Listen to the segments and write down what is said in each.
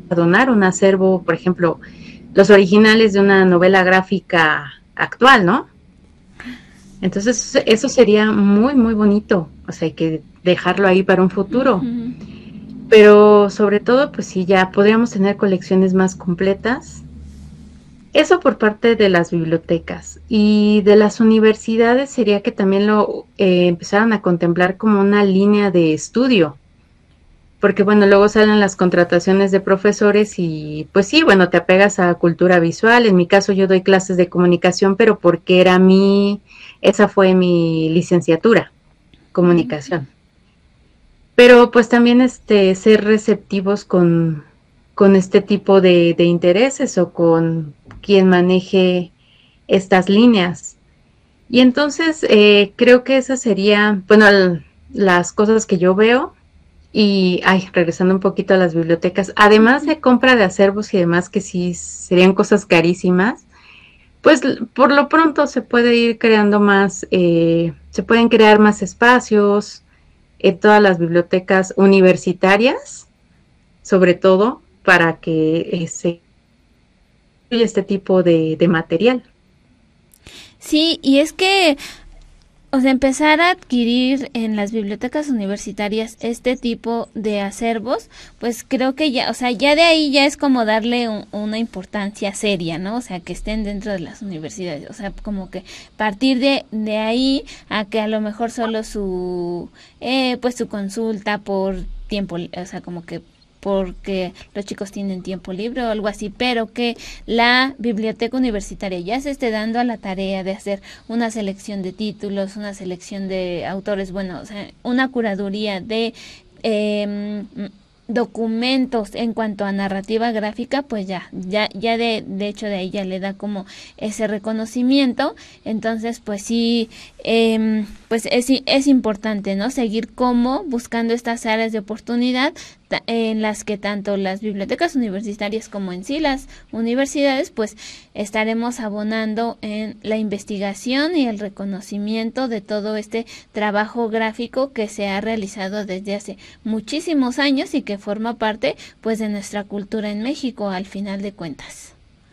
donar un acervo, por ejemplo, los originales de una novela gráfica actual, ¿no? Entonces eso sería muy, muy bonito, o sea, hay que dejarlo ahí para un futuro. Ujú. Pero sobre todo, pues sí, ya podríamos tener colecciones más completas. Eso por parte de las bibliotecas y de las universidades sería que también lo empezaran a contemplar como una línea de estudio, porque bueno, luego salen las contrataciones de profesores y pues sí, bueno, te apegas a cultura visual. En mi caso yo doy clases de comunicación, pero porque esa fue mi licenciatura, comunicación. Pero pues también ser receptivos con este tipo de intereses o con quien maneje estas líneas. Y entonces creo que esas serían, bueno, las cosas que yo veo. Y, ay, regresando un poquito a las bibliotecas, además de compra de acervos y demás, que sí serían cosas carísimas, pues por lo pronto se puede ir creando más, se pueden crear más espacios en todas las bibliotecas universitarias, sobre todo para que se incluya este tipo de material. Sí, y es que, o sea, empezar a adquirir en las bibliotecas universitarias este tipo de acervos, pues creo que ya, o sea, ya de ahí ya es como darle una importancia seria, ¿no? O sea, que estén dentro de las universidades, o sea, como que partir de ahí a que a lo mejor solo pues su consulta por tiempo, o sea, como que porque los chicos tienen tiempo libre o algo así, pero que la biblioteca universitaria ya se esté dando a la tarea de hacer una selección de títulos, una selección de autores, bueno, o sea, una curaduría de eh, documentos en cuanto a narrativa gráfica, pues ya de hecho de ahí ya le da como ese reconocimiento. Entonces pues sí, pues es importante, ¿no? Seguir como buscando estas áreas de oportunidad en las que tanto las bibliotecas universitarias como en sí las universidades pues estaremos abonando en la investigación y el reconocimiento de todo este trabajo gráfico que se ha realizado desde hace muchísimos años y que forma parte pues de nuestra cultura en México al final de cuentas.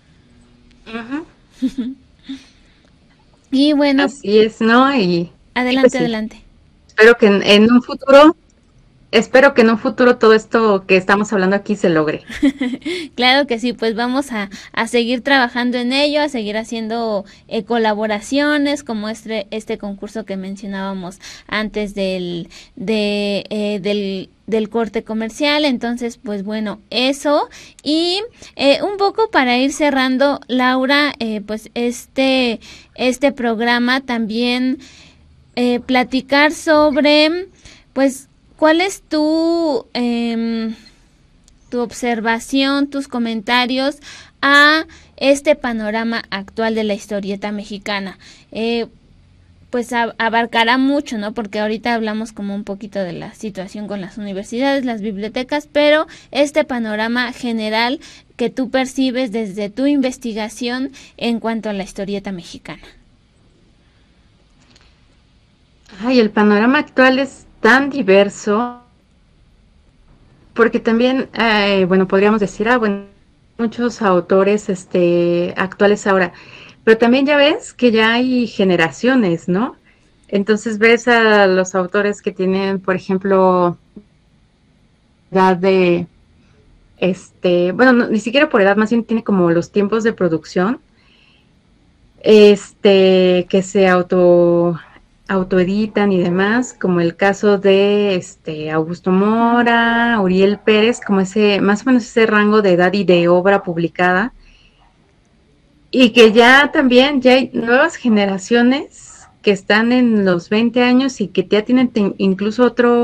Ujú. Y bueno, Así es, ¿no? Y pues adelante, sí, adelante. espero que en un futuro, espero que en un futuro todo esto que estamos hablando aquí se logre. Claro que sí, pues vamos a seguir trabajando en ello, a seguir haciendo colaboraciones como este concurso que mencionábamos antes del corte comercial. Entonces, pues bueno, eso. Y un poco para ir cerrando, Laura, pues este programa también platicar sobre, pues, ¿cuál es tu observación, tus comentarios a este panorama actual de la historieta mexicana? Pues abarcará mucho, ¿no? Porque ahorita hablamos como un poquito de la situación con las universidades, las bibliotecas, pero este panorama general que tú percibes desde tu investigación en cuanto a la historieta mexicana. Ay, el panorama actual es tan diverso, porque también, bueno, podríamos decir, bueno, muchos autores, actuales ahora, pero también ya ves que ya hay generaciones, ¿no? Entonces ves a los autores que tienen, por ejemplo, edad de, bueno, ni siquiera por edad, más bien tiene como los tiempos de producción, que se autoeditan y demás, como el caso de Augusto Mora, Uriel Pérez, como ese, más o menos ese rango de edad y de obra publicada, y que ya también ya hay nuevas generaciones que están en los 20 años y que ya tienen incluso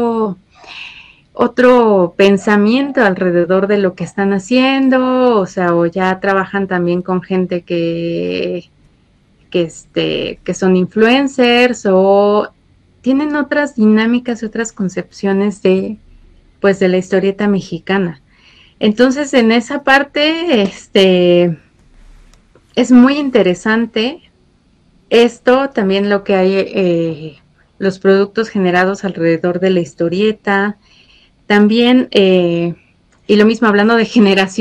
otro pensamiento alrededor de lo que están haciendo, o sea, o ya trabajan también con gente que son influencers o tienen otras dinámicas y otras concepciones pues de la historieta mexicana. Entonces, en esa parte, es muy interesante esto, también lo que hay, los productos generados alrededor de la historieta, también, y lo mismo hablando de generación,